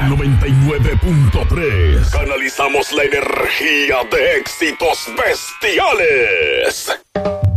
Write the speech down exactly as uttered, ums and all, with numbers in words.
noventa y nueve punto tres. Canalizamos la energía de éxitos bestiales.